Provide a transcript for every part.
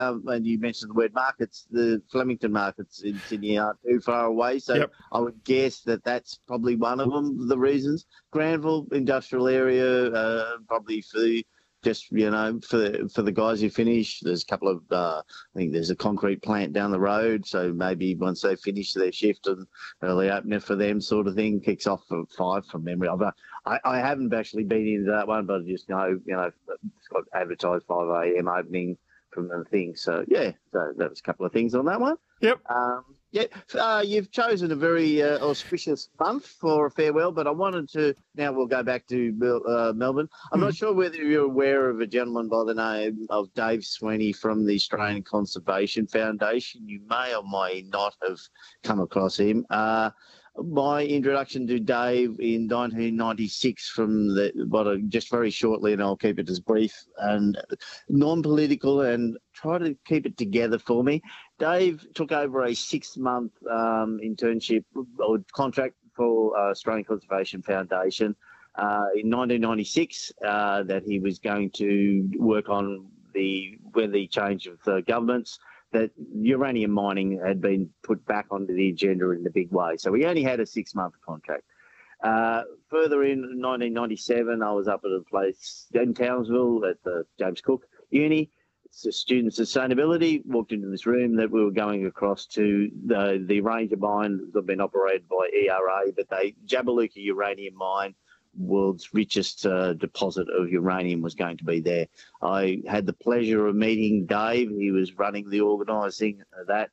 and you mentioned the word markets, the Flemington markets in Sydney aren't too far away. So Yep. I would guess that that's probably one of them, the reasons. Granville industrial area, probably for for the guys who finish. There's a couple of, I think there's a concrete plant down the road. So maybe once they finish their shift and early opener for them sort of thing kicks off at 5 from memory. I haven't actually been into that one, but I just know, it's got advertised 5 a.m. opening from the thing. So, yeah, so that was a couple of things on that one. Yep. You've chosen a very auspicious month for a farewell, but I wanted to, now we'll go back to Melbourne. I'm not sure whether you're aware of a gentleman by the name of Dave Sweeney from the Australian Conservation Foundation. You may or may not have come across him. My introduction to Dave in 1996 just very shortly, and I'll keep it as brief and non-political and try to keep it together for me. Dave took over a 6-month internship or contract for Australian Conservation Foundation in 1996 that he was going to work on when the change of governments, that uranium mining had been put back onto the agenda in a big way. So we only had a 6-month contract. Further in 1997, I was up at a place in Townsville at the James Cook Uni. It's student sustainability. Walked into this room that we were going across to the Ranger mine that had been operated by ERA, but Jabiluka uranium mine, world's richest deposit of uranium, was going to be there. I had the pleasure of meeting Dave. He was running the organising of that.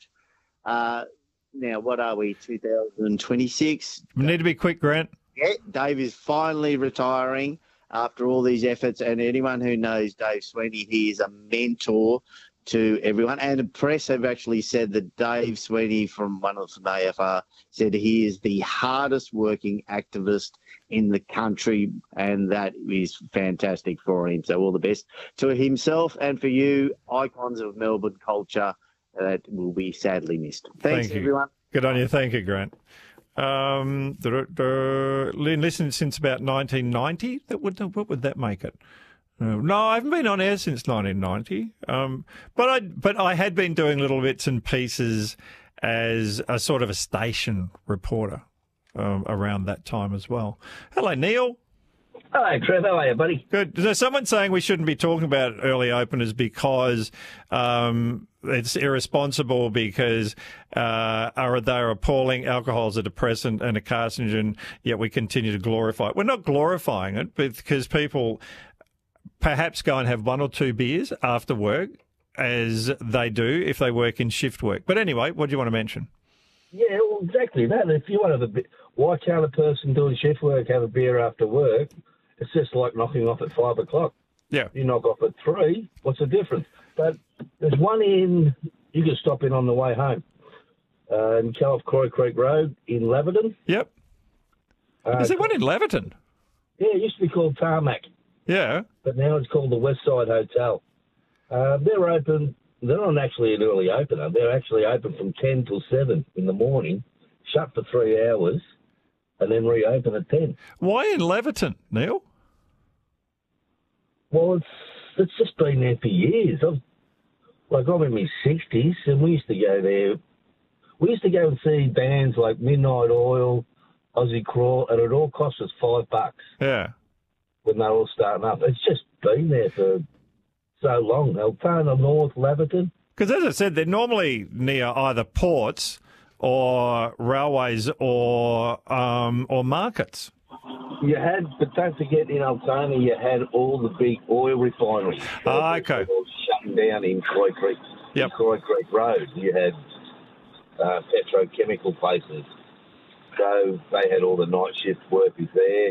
Now, what are we, 2026? We need to be quick, Grant. Yeah, Dave is finally retiring after all these efforts, and anyone who knows Dave Sweeney, he is a mentor to everyone. And the press have actually said that Dave Sweeney from AFR said he is the hardest working activist in the country, and that is fantastic for him. So all the best to himself and for you, icons of Melbourne culture that will be sadly missed. Thanks, everyone. Good on you. Thank you, Grant. Lynn, listened since about 1990. What would that make it? No, I haven't been on air since 1990. But I had been doing little bits and pieces as a sort of a station reporter around that time as well. Hello, Neil. Hello, Trev. How are you, buddy? Good. There's someone saying we shouldn't be talking about early openers because it's irresponsible because they're appalling. Alcohol is a depressant and a carcinogen, yet we continue to glorify it. We're not glorifying it because people perhaps go and have 1 or 2 beers after work, as they do if they work in shift work. But anyway, what do you want to mention? Yeah, well, exactly that. If you want to have a bit, why can't a person doing shift work have a beer after work? It's just like knocking off at 5 o'clock. Yeah. You knock off at 3, what's the difference? But there's one you can stop in on the way home. In Croy Creek Road in Leverton. Yep. Is there one in Leverton? Yeah, it used to be called Tarmac. Yeah. But now it's called the Westside Hotel. They're open. They're not actually an early opener. They're actually open from 10 till 7 in the morning, shut for 3 hours, and then reopen at 10. Why in Leverton, Neil? Well, it's just been there for years. I'm in my 60s, and we used to go there. We used to go and see bands like Midnight Oil, Aussie Crawl, and it all cost us $5. Yeah. When they're all starting up. It's just been there for so long. Altona North, Leverton. Because as I said, they're normally near either ports or railways or markets. But don't forget, in Altona, you had all the big oil refineries. Okay. All shutting down in Croy Creek. Yep. Croy Creek Road. You had petrochemical places. So they had all the night shift workers there.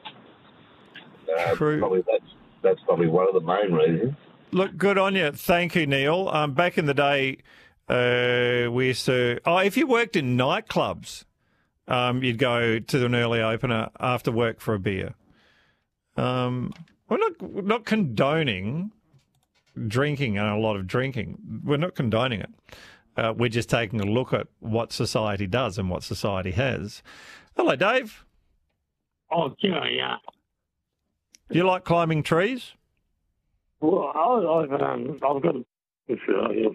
True. That's probably one of the main reasons. Look, good on you. Thank you, Neil. Back in the day, we used to... if you worked in nightclubs, you'd go to an early opener after work for a beer. We're not condoning drinking and a lot of drinking. We're not condoning it. We're just taking a look at what society does and what society has. Hello, Dave. Oh, yeah. Do you like climbing trees? Well, I've got That's right. Yeah.